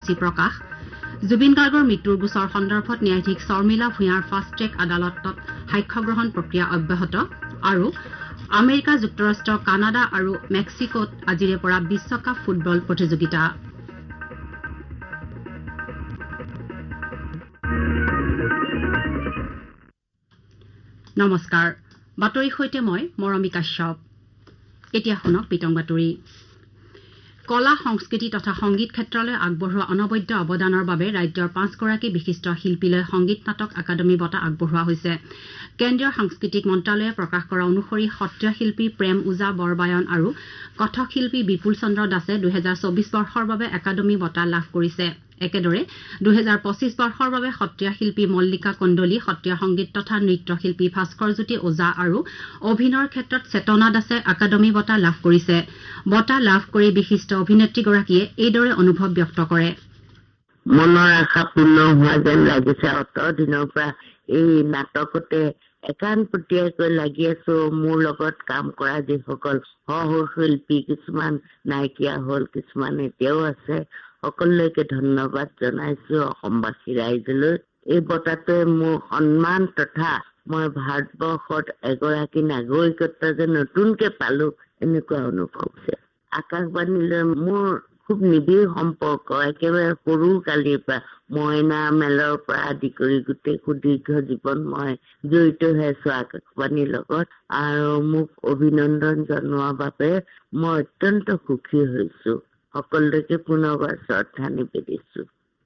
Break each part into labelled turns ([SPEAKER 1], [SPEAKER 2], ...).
[SPEAKER 1] কাৰ্যসূচী প্ৰকাশ জুবিন গাৰ্গৰ মৃত্যুৰ গোচৰ সন্দৰ্ভত ন্যায়াধীশ শৰ্মিলা ভূঞাৰ ফাষ্ট ট্ৰেক আদালতত সাক্ষ্য গ্ৰহণ প্ৰক্ৰিয়া অব্যাহত আৰু আমেৰিকা যুক্তৰাষ্ট্ৰ কানাডা আৰু মেক্সিকোত আজিৰে পৰা বিশ্বকাপ ফুটবল প্ৰতিযোগিতা নমস্কাৰ বাতৰিৰ সৈতে মই মৰমী কাশ্যপ এতিয়া শুনক বিতং বাতৰি কলা সংস্কৃতি তথা সংগীত ক্ষেত্ৰলৈ আগবঢ়োৱা অনবদ্য অৱদানৰ বাবে ৰাজ্যৰ 5গৰাকী বিশিষ্ট শিল্পীলৈ সংগীত নাটক একাডেমী বঁটা আগবঢ়োৱা হৈছে কেন্দ্ৰীয় সাংস্কৃতিক মন্ত্ৰালয়ে প্ৰকাশ কৰা অনুসৰি সত্ৰীয়া শিল্পী প্ৰেম ওজা বৰবায়ন আৰু কথক শিল্পী বিপুল চন্দ্ৰ দাসে 2024 বৰ্ষৰ বাবে একাডেমী বঁটা লাভ কৰিছে একেদৰে 2025 বৰ্ষৰ বাবে সত্ৰীয়া শিল্পী মল্লিকা কণ্ডলী সত্ৰীয়া সংগীত তথা নৃত্য শিল্পী ভাস্কৰজ্যোতি ওজা আৰু অভিনয়ৰ ক্ষেত্ৰত চেতনা দাসে একাডেমী বঁটা লাভ কৰিছে বঁটা লাভ কৰি বিশিষ্ট অভিনেত্ৰীগৰাকীয়ে এইদৰে অনুভৱ ব্যক্ত কৰে
[SPEAKER 2] মনৰ আশা পূৰ্ণ হোৱা যেন লাগিছে অত দিনৰ পৰা এই নাটকতে একান্তপতীয়াকৈ লাগি আছো মোৰ লগত কাম কৰা যিসকল সহশিল্পী কিছুমান নাইকিয়া হ'ল কিছুমান এতিয়াও আছে সকলোকে ধন্যবাদ জনাইছো অসমবাসী ৰাইজলৈ এই বঁটাটোৱে মোৰ সন্মান তথা মই ভাৰতবৰ্ষত এগৰাকী নাগৰিকত্ব যে নতুনকে পালো এনেকুৱা অনুভৱ হৈছে আকাশবাণীলৈ মোৰ খুব নিবিড় সম্পৰ্ক একেবাৰে সৰু কালিৰ পৰা মইনা মেলৰ পৰা আদি কৰি গোটেই সুদীৰ্ঘ জীৱন মই জড়িত হৈ আছো আকাশবাণীৰ লগত আৰু মোক অভিনন্দন জনোৱাৰ বাবে মই অত্যন্ত সুখী হৈছো সকলোকে পুনৰবাৰ শ্ৰদ্ধা নিবেদিছো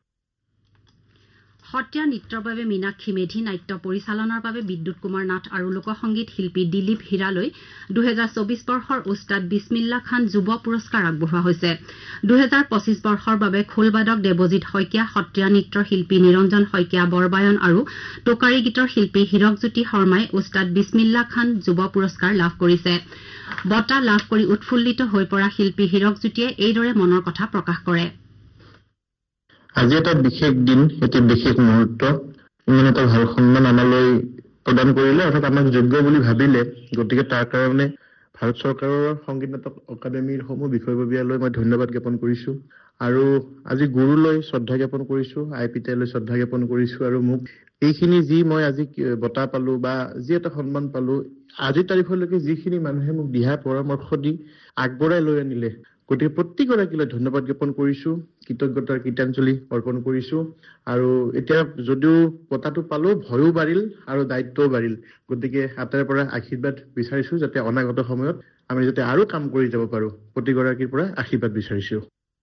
[SPEAKER 1] সত্ৰীয়া নৃত্যৰ বাবে মীনাক্ষী মেধি নাট্য পৰিচালনাৰ বাবে বিদ্যুৎ কুমাৰ নাথ আৰু লোকসংগীত শিল্পী দিলীপ হীৰালৈ 2024 বৰ্ষৰ উস্তাদ বিছমিল্লা খান যুৱ পুৰস্কাৰ আগবঢ়োৱা হৈছে 2025 বৰ্ষৰ বাবে খোলবাদক দেৱজিৎ শইকীয়া সত্ৰীয়া নৃত্যৰ শিল্পী নিৰঞ্জন শইকীয়া বৰবায়ন আৰু টোকাৰী গীতৰ শিল্পী হীৰকজ্যোতি শৰ্মাই উস্তাদ বিছমিল্লা খান যুৱ পুৰস্কাৰ লাভ কৰিছে বঁটা লাভ কৰি উৎফুল্লিত হৈ পৰা শিল্পী হীৰকজ্যোতিয়ে এইদৰে মনৰ কথা প্ৰকাশ কৰে
[SPEAKER 3] আজি এটা বিশেষ দিন এটি বিশেষ মুহূৰ্ত ইমান এটা ভাল সন্মান আমালৈ প্ৰদান কৰিলে অৰ্থাৎ আমাক যোগ্য বুলি ভাবিলে গতিকে তাৰ কাৰণে ভাৰত চৰকাৰৰ সংগীত নাটক একাডেমীৰ সমূহ বিষয়ববীয়ালৈ মই ধন্যবাদ জ্ঞাপন কৰিছো আৰু আজি গুৰুলৈ শ্ৰদ্ধা জ্ঞাপন কৰিছো আই পিতাইলৈ শ্ৰদ্ধা জ্ঞাপন কৰিছো আৰু মোক এইখিনি যি মই আজি বঁটা পালো বা যি এটা সন্মান পালো আজিৰ তাৰিখলৈকে যিখিনি মানুহে মোক দিহা পৰামৰ্শ দি আগবঢ়াই লৈ আনিলে গতিকে প্ৰত্যেকগৰাকীলৈ ধন্যবাদ জ্ঞাপন কৰিছো কৃতজ্ঞতাৰ গীতাঞ্জলি অৰ্পণ কৰিছো আৰু এতিয়া যদিও বঁটাটো পালো ভয়ো বাঢ়িল আৰু দায়িত্বও বাঢ়িল গতিকে আটাইৰে পৰা আশীৰ্বাদ বিচাৰিছো যাতে অনাগত সময়ত আমি যাতে আৰু কাম কৰি যাব পাৰো প্ৰতিগৰাকীৰ পৰা আশীৰ্বাদ বিচাৰিছো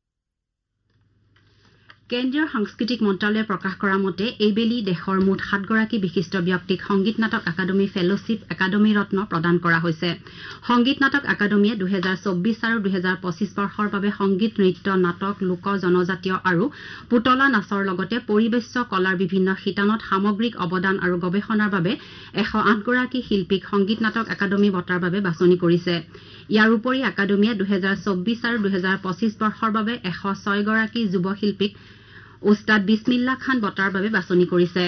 [SPEAKER 1] কেন্দ্ৰীয় সাংস্কৃতিক মন্ত্ৰালয়ে প্ৰকাশ কৰা মতে এইবেলি দেশৰ মুঠ 7গৰাকী বিশিষ্ট ব্যক্তিক সংগীত নাটক একাডেমী ফেলোশ্বিপ একাডেমী ৰত্ন প্ৰদান কৰা হৈছে সংগীত নাটক একাডেমীয়ে 2024 আৰু 2025 বৰ্ষৰ বাবে সংগীত নৃত্য নাটক লোক জনজাতীয় আৰু পুতলা নাচৰ লগতে পৰিবেশ্য কলাৰ বিভিন্ন শিতানত সামগ্ৰিক অৱদান আৰু গৱেষণাৰ বাবে 108গৰাকী শিল্পীক সংগীত নাটক একাডেমী বঁটাৰ বাবে বাছনি কৰিছে ইয়াৰ উপৰি একাডেমীয়ে 2024 আৰু 2025 বৰ্ষৰ বাবে 106গৰাকী যুৱ শিল্পীক উস্তাদ বিছমিল্লা খান বঁটাৰ বাবে বাছনি কৰিছে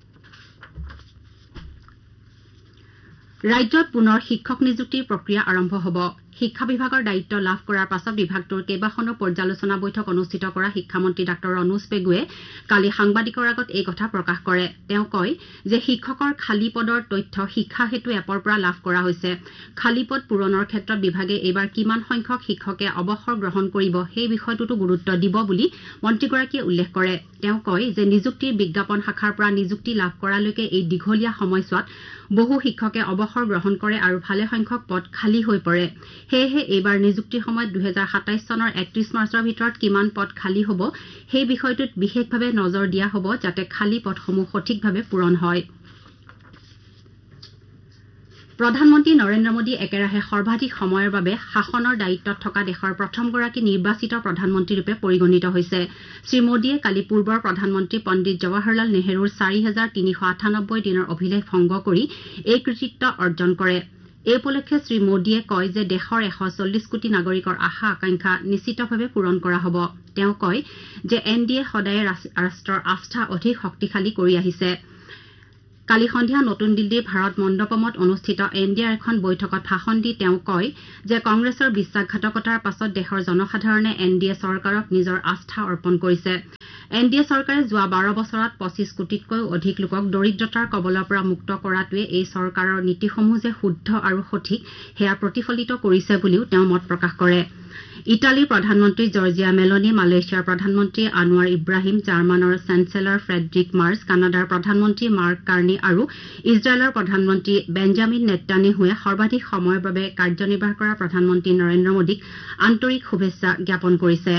[SPEAKER 1] ৰাজ্যত পুনৰ শিক্ষক নিযুক্তিৰ প্ৰক্ৰিয়া আৰম্ভ হ'ব শিক্ষা বিভাগৰ দায়িত্ব লাভ কৰাৰ পাছত বিভাগটোৰ কেইবাখনো পৰ্যালোচনা বৈঠক অনুষ্ঠিত কৰা শিক্ষামন্ত্ৰী ডাঃ অনুজ পেগুৱে কালি সাংবাদিকৰ আগত এই কথা প্ৰকাশ কৰে তেওঁ কয় যে শিক্ষকৰ খালী পদৰ তথ্য শিক্ষা হেতু এপৰ পৰা লাভ কৰা হৈছে খালী পদ পূৰণৰ ক্ষেত্ৰত বিভাগে এইবাৰ কিমান সংখ্যক শিক্ষকে অৱসৰ গ্ৰহণ কৰিব সেই বিষয়টোতো গুৰুত্ব দিব বুলি মন্ত্ৰীগৰাকীয়ে উল্লেখ কৰে তেওঁ কয় যে নিযুক্তিৰ বিজ্ঞাপন শাখাৰ পৰা নিযুক্তি লাভ কৰালৈকে এই দীঘলীয়া সময়ছোৱাত বহু শিক্ষকে অৱসৰ গ্ৰহণ কৰে আৰু ভালে সংখ্যক পদ খালী হৈ পৰে সেয়েহে এইবাৰ নিযুক্তিৰ সময়ত 2027 চনৰ 31 মাৰ্চৰ ভিতৰত কিমান পদ খালী হ'ব সেই বিষয়টোত বিশেষভাৱে নজৰ দিয়া হ'ব যাতে খালী পদসমূহ সঠিকভাৱে পূৰণ হয় প্ৰধানমন্ত্ৰী নৰেন্দ্ৰ মোদী একেৰাহে সৰ্বাধিক সময়ৰ বাবে শাসনৰ দায়িত্বত থকা দেশৰ প্ৰথমগৰাকী নিৰ্বাচিত প্ৰধানমন্ত্ৰীৰূপে পৰিগণিত হৈছে শ্ৰীমোদীয়ে কালি পূৰ্বৰ প্ৰধানমন্ত্ৰী পণ্ডিত জৱাহৰলাল নেহৰুৰ 4398 দিনৰ অভিলেখ ভংগ কৰি এই কৃতিত্ব অৰ্জন কৰে এই উপলক্ষে শ্ৰীমোদীয়ে কয় যে দেশৰ 140 কোটি নাগৰিকৰ আশা আকাংক্ষা নিশ্চিতভাৱে পূৰণ কৰা হ'ব তেওঁ কয় যে এনডিএ সদায়ে ৰাষ্ট্ৰৰ আস্থা অধিক শক্তিশালী কৰি আহিছে কালি সন্ধিয়া নতুন দিল্লীৰ ভাৰত মণ্ডপমত অনুষ্ঠিত এনডিএৰ এখন বৈঠকত ভাষণ দি তেওঁ কয় যে কংগ্ৰেছৰ বিশ্বাসঘাতকতাৰ পাছত দেশৰ জনসাধাৰণে এনডিএ চৰকাৰক নিজৰ আস্থা অৰ্পণ কৰিছে। এনডিএ চৰকাৰে যোৱা 12 বছৰত 25 কোটিতকৈও অধিক লোকক দৰিদ্ৰতাৰ কবলৰ পৰা মুক্ত কৰাটোৱে এই চৰকাৰৰ নীতিসমূহ যে শুদ্ধ আৰু সঠিক সেয়া প্ৰতিফলিত কৰিছে বুলিও তেওঁ মত প্ৰকাশ কৰে। ইটালীৰ প্ৰধানমন্ত্ৰী জৰ্জিয়া মেলনি, মালয়েছিয়াৰ প্ৰধানমন্ত্ৰী আনোৱাৰ ইব্ৰাহিম, জাৰ্মানৰ চেঞ্চেলৰ ফ্ৰেডৰিক মাৰ্চ, কানাডাৰ প্ৰধানমন্ত্ৰী মাৰ্ক কাৰ্নি আৰু ইজৰাইলৰ প্ৰধানমন্ত্ৰী বেঞ্জামিন নেতান্যাহুৱে সৰ্বাধিক সময়ৰ বাবে কাৰ্যনিৰ্বাহ কৰা প্ৰধানমন্ত্ৰী নৰেন্দ্ৰ মোদীক আন্তৰিক শুভেচ্ছা জ্ঞাপন কৰিছে।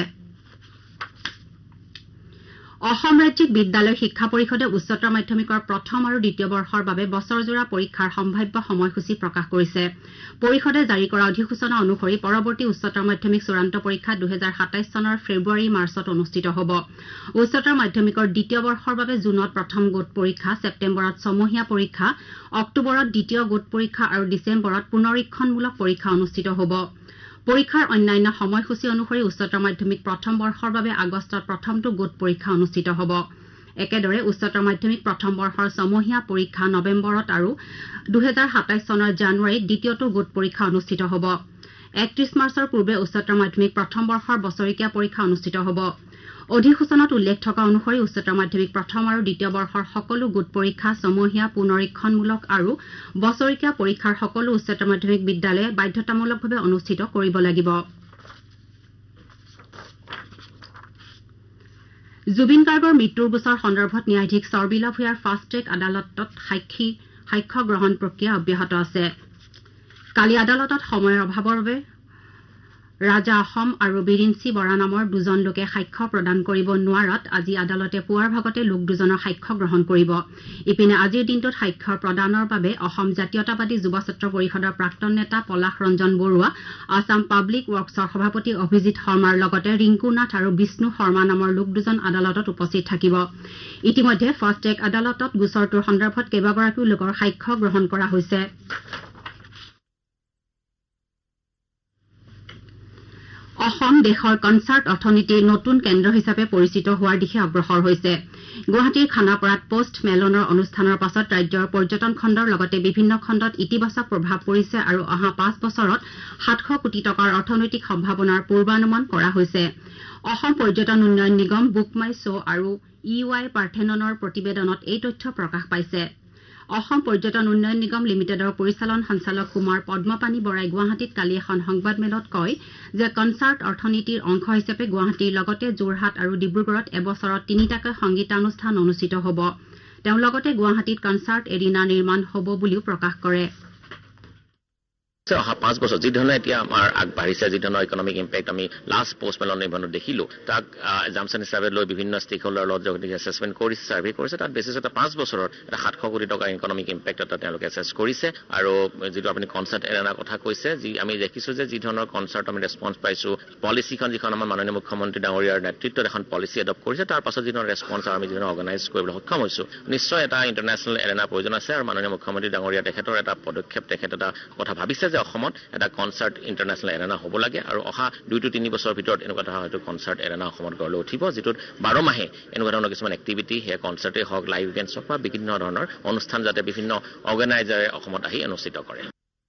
[SPEAKER 1] অসম ৰাজ্যিক বিদ্যালয় শিক্ষা পৰিষদে উচ্চতৰ মাধ্যমিকৰ প্ৰথম আৰু দ্বিতীয় বৰ্ষৰ বাবে বছৰজোৰা পৰীক্ষাৰ সম্ভাৱ্য সময়সূচী প্ৰকাশ কৰিছে। পৰিষদে জাৰি কৰা অধিসূচনা অনুসৰি পৰৱৰ্তী উচ্চতৰ মাধ্যমিক চূড়ান্ত পৰীক্ষা 2027 চনৰ ফেব্ৰুৱাৰী-মাৰ্চত অনুষ্ঠিত হ'ব। উচ্চতৰ মাধ্যমিকৰ দ্বিতীয় বৰ্ষৰ বাবে জুনত প্ৰথম গোট পৰীক্ষা, ছেপ্টেম্বৰত ছমহীয়া পৰীক্ষা, অক্টোবৰত দ্বিতীয় গোট পৰীক্ষা আৰু ডিচেম্বৰত পুনৰীক্ষণমূলক পৰীক্ষা অনুষ্ঠিত হ'ব। পৰীক্ষাৰ অন্যান্য সময়সূচী অনুসৰি উচ্চতৰ মাধ্যমিক প্ৰথম বৰ্ষৰ বাবে আগষ্টত প্ৰথমটো গোট পৰীক্ষা অনুষ্ঠিত হ'ব। একেদৰে উচ্চতৰ মাধ্যমিক প্ৰথম বৰ্ষৰ ছমহীয়া পৰীক্ষা নৱেম্বৰত আৰু 2027 চনৰ জানুৱাৰীত দ্বিতীয়টো গোট পৰীক্ষা অনুষ্ঠিত হ'ব। 31 মাৰ্চৰ পূৰ্বে উচ্চতৰ মাধ্যমিক প্ৰথম বৰ্ষৰ বছৰেকীয়া পৰীক্ষা অনুষ্ঠিত হ'ব। অধিসূচনাত উল্লেখ থকা অনুসৰি উচ্চতৰ মাধ্যমিক প্ৰথম আৰু দ্বিতীয় বৰ্ষৰ সকলো গোট পৰীক্ষা, ছমহীয়া, পুনৰীক্ষণমূলক আৰু বছৰেকীয়া পৰীক্ষাৰ সকলো উচ্চতৰ মাধ্যমিক বিদ্যালয়ে বাধ্যতামূলকভাৱে অনুষ্ঠিত কৰিব লাগিব। জুবিন গাৰ্গৰ মৃত্যুৰ গোচৰ সন্দৰ্ভত ন্যায়াধীশ চৰ্বিলা ভূঞাৰ ফাষ্ট ট্ৰেক আদালতত সাক্ষ্য গ্ৰহণ প্ৰক্ৰিয়া অব্যাহত আছে। কালি আদালতত সময়ৰ অভাৱৰ বাবে ৰাজা অসম আৰু বিৰিঞ্চি বৰা নামৰ দুজন লোকে সাক্ষ্য প্ৰদান কৰিব নোৱাৰাত আজি আদালতে পুৱাৰ ভাগতে লোক দুজনৰ সাক্ষ্য গ্ৰহণ কৰিব। ইপিনে আজিৰ দিনটোত সাক্ষ্য প্ৰদানৰ বাবে অসম জাতীয়তাবাদী যুৱ ছাত্ৰ পৰিষদৰ প্ৰাক্তন নেতা পলাশ ৰঞ্জন বৰুৱা, আছাম পাব্লিক ৱৰ্কছৰ সভাপতি অভিজিৎ শৰ্মাৰ লগতে ৰিংকু নাথ আৰু বিষ্ণু শৰ্মা নামৰ লোক দুজন আদালতত উপস্থিত থাকিব। ইতিমধ্যে ফাষ্ট ট্ৰেক আদালতত গোচৰটোৰ সন্দৰ্ভত কেইবাগৰাকীও লোকৰ সাক্ষ্য গ্ৰহণ কৰা হৈছে। অসম দেশৰ কনচাৰ্ট অৰ্থনীতিৰ নতুন কেন্দ্ৰ হিচাপে পৰিচিত হোৱাৰ দিশে অগ্ৰসৰ হৈছে। গুৱাহাটীৰ খানাপাৰাত পষ্ট মেলনৰ অনুষ্ঠানৰ পাছত ৰাজ্যৰ পৰ্যটন খণ্ডৰ লগতে বিভিন্ন খণ্ডত ইতিবাচক প্ৰভাৱ পৰিছে আৰু অহা 5 বছৰত 700 কোটি টকাৰ অৰ্থনৈতিক সম্ভাৱনাৰ পূৰ্বানুমান কৰা হৈছে। অসম পৰ্যটন উন্নয়ন নিগম, বুক মাই শ্ব' আৰু EY পাৰ্থেননৰ প্ৰতিবেদনত এই তথ্য প্ৰকাশ পাইছে। অসম পৰ্যটন উন্নয়ন নিগম লিমিটেডৰ পৰিচালন সঞ্চালক কুমাৰ পদ্মপাণি বৰাই গুৱাহাটীত কালি এখন সংবাদমেলত কয় যে কনচাৰ্ট অৰ্থনীতিৰ অংশ হিচাপে গুৱাহাটীৰ লগতে যোৰহাট আৰু ডিব্ৰুগড়ত এবছৰত 3টাকৈ সংগীতানুষ্ঠান অনুষ্ঠিত হ'ব। তেওঁ লগতে গুৱাহাটীত কনচাৰ্ট এৰিনা নিৰ্মাণ হ'ব বুলিও প্ৰকাশ কৰে।
[SPEAKER 4] অহা 5 বছৰ যি ধৰণে এতিয়া আমাৰ আগবাঢ়িছে, যি ধৰণৰ ইকনমিক ইম্পেক্ট আমি লাষ্ট পোষ্ট মেলন নিৰ্মাণত দেখিলো, তাক জামচন হিচাপে লৈ বিভিন্ন ষ্টেক হোল্ডাৰৰ লগত যদিও এছেছমেণ্ট কৰিছে, ছাৰ্ভে কৰিছে, তাত বেছিছ এটা 5 বছৰত এটা 700 কোটি টকাৰ ইকনমিক ইম্পেক্ট এটা তেওঁলোকে এছেছ কৰিছে। আৰু যিটো আপুনি কনচাৰ্ট এৰেনাৰ কথা কৈছে, যি আমি দেখিছো যে যি ধৰণৰ কনচাৰ্ট আমি ৰেছপন্স পাইছো, পলিচিখন যিখন আমাৰ মাননীয় মুখ্যমন্ত্ৰী ডাঙৰীয়াৰ নেতৃত্বত এখন পলিচি এডপ্ট কৰিছে, তাৰ পাছত যি ধৰণৰ ৰেছপন্স আমি যি ধৰণৰ অৰ্গেনাইজ কৰিবলৈ সক্ষম হৈছো, নিশ্চয় এটা ইণ্টাৰনেশ্যনেল এৰেনাৰ প্ৰয়োজন আছে। আৰু মাননীয় মুখ্যমন্ত্ৰী ডাঙৰীয়া তেখেতৰ এটা পদক্ষেপ, তেখেত এটা কথা ভাবিছে যে অসমত এটা কনচাৰ্ট ইণ্টাৰনেশ্যনেল এৰেনা হ'ব লাগে আৰু অহা 2-3 বছৰৰ ভিতৰত এনেকুৱা এটা হয়তো কনচাৰ্ট এৰেনা অসমত গঢ় লৈ উঠিব, যিটোত 12 মাহে এনেকুৱা ধৰণৰ কিছুমান এক্টিভিটি, সেয়া কনচাৰ্টেই হওক, লাইভ ইভেণ্টছ হওক বা বিভিন্ন ধৰণৰ অনুষ্ঠান যাতে বিভিন্ন অৰ্গেনাইজাৰে অসমত আহি অনুষ্ঠিত কৰে।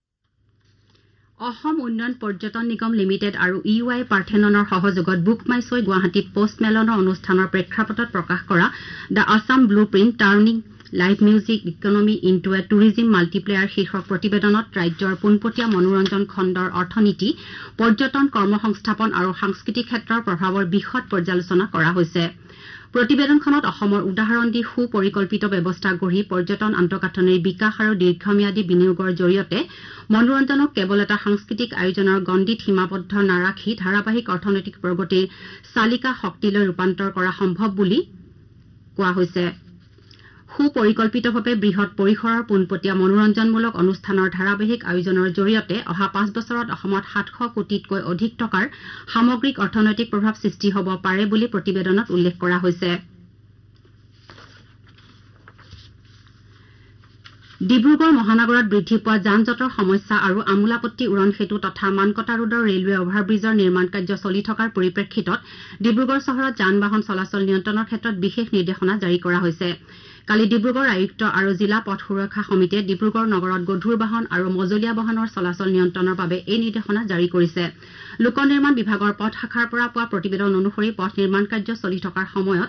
[SPEAKER 1] অসম উন্নয়ন পৰ্যটন নিগম লিমিটেড আৰু EY পাৰ্থেননৰ সহযোগত বুক মাই শ্ব' গুৱাহাটীত পষ্ট মেলনৰ অনুষ্ঠানৰ প্ৰেক্ষাপটত প্ৰকাশ কৰা the Assam blue print turning live music economy into a tourism multiplayer শীৰ্ষক প্ৰতিবেদনত ৰাজ্যৰ পোনপটীয়া মনোৰঞ্জন খণ্ডৰ অৰ্থনীতি, পৰ্যটন, কৰ্মসংস্থাপন আৰু সাংস্কৃতিক ক্ষেত্ৰৰ প্ৰভাৱৰ বিশদ পৰ্যালোচনা কৰা হৈছে। প্ৰতিবেদনখনত অসমৰ উদাহৰণ দি সুপৰিকল্পিত ব্যৱস্থা গঢ়ি পৰ্যটন আন্তঃগাঁথনিৰ বিকাশ আৰু দীৰ্ঘম্যাদী বিনিয়োগৰ জৰিয়তে মনোৰঞ্জনক কেৱল এটা সাংস্কৃতিক আয়োজনৰ গণ্ডিত সীমাবদ্ধ নাৰাখি ধাৰাবাহিক অৰ্থনৈতিক প্ৰগতিৰ চালিকা শক্তিলৈ ৰূপান্তৰ কৰা সম্ভৱ বুলি কোৱা হৈছে। সুপৰিকল্পিতভাৱে বৃহৎ পৰিসৰৰ পোনপটীয়া মনোৰঞ্জনমূলক অনুষ্ঠানৰ ধাৰাবাহিক আয়োজনৰ জৰিয়তে অহা 5 বছৰত অসমত 700 কোটিতকৈ অধিক টকাৰ সামগ্ৰিক অৰ্থনৈতিক প্ৰভাৱ সৃষ্টি হ'ব পাৰে বুলি প্ৰতিবেদনত উল্লেখ কৰা হৈছে। ডিব্ৰুগড় মহানগৰত বৃদ্ধি পোৱা যান জঁটৰ সমস্যা আৰু আমোলাপট্টি উৰণ সেতু তথা মানকটা ৰোডৰ ৰেলৱে অভাৰব্ৰীজৰ নিৰ্মাণ কাৰ্য চলি থকাৰ পৰিপ্ৰেক্ষিতত ডিব্ৰুগড় চহৰত যান বাহন চলাচল নিয়ন্ত্ৰণৰ ক্ষেত্ৰত বিশেষ নিৰ্দেশনা জাৰি কৰা হৈছে। কালি ডিব্ৰুগড় আয়ুক্ত আৰু জিলা পথ সুৰক্ষা সমিতিয়ে ডিব্ৰুগড় নগৰত গধুৰ বাহন আৰু মজলীয়া বাহনৰ চলাচল নিয়ন্ত্ৰণৰ বাবে এই নিৰ্দেশনা জাৰি কৰিছে লোক নিৰ্মাণ বিভাগৰ পথ শাখাৰ পৰা পোৱা প্ৰতিবেদন অনুসৰি পথ নিৰ্মাণ কাৰ্য চলি থকাৰ সময়ত